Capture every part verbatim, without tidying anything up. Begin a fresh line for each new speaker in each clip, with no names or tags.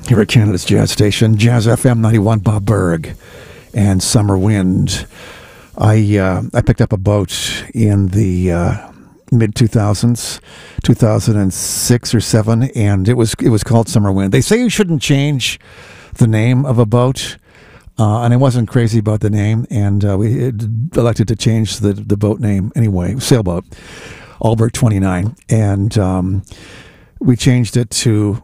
here at Canada's Jazz Station, Jazz F M ninety-one, Bob Berg, and Summer Wind. I uh, I picked up a boat in the uh, mid two thousands, two thousand six or seven, and it was it was called Summer Wind. They say you shouldn't change the name of a boat, uh, and I wasn't crazy about the name, and uh, we elected to change the the boat name anyway, sailboat, Albert twenty-nine, and um, we changed it to,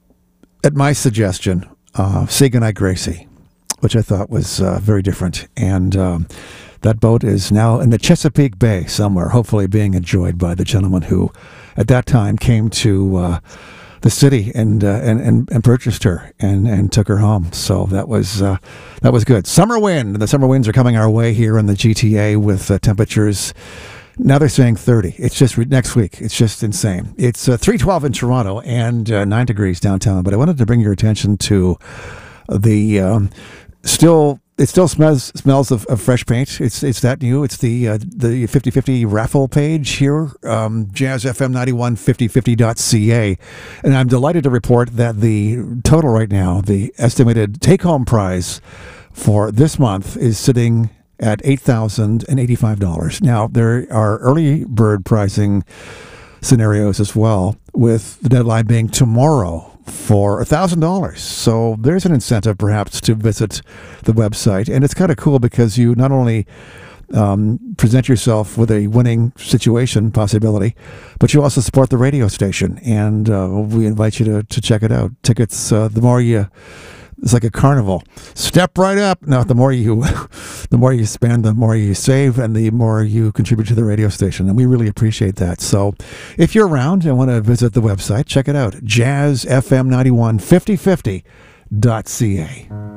at my suggestion, uh, Say Goodnight Gracie, which I thought was uh, very different, and um, that boat is now in the Chesapeake Bay somewhere, hopefully being enjoyed by the gentleman who, at that time, came to uh, the city and, uh, and and and purchased her and, and took her home. So that was uh, that was good. Summer wind. The summer winds are coming our way here in the G T A with uh, temperatures. Now they're saying thirty. It's just re- next week. It's just insane. It's uh, three twelve in Toronto and uh, nine degrees downtown. But I wanted to bring your attention to the um, still. It still smells smells of, of fresh paint. It's it's that new. It's the uh, the fifty fifty raffle page here, um, Jazz F M ninety-one fifty fifty dot C A, and I'm delighted to report that the total right now, the estimated take-home prize for this month is sitting at eight thousand eighty-five dollars. Now there are early bird pricing scenarios as well, with the deadline being tomorrow for one thousand dollars. So there's an incentive perhaps to visit the website. And it's kind of cool because you not only um, present yourself with a winning situation possibility, but you also support the radio station. And uh, we invite you to, to check it out. Tickets, uh, the more you... It's like a carnival. Step right up. Now, the more you, the more you spend, the more you save, and the more you contribute to the radio station. And we really appreciate that. So, if you're around and want to visit the website, check it out. Jazz F M ninety-one fifty fifty dot C A.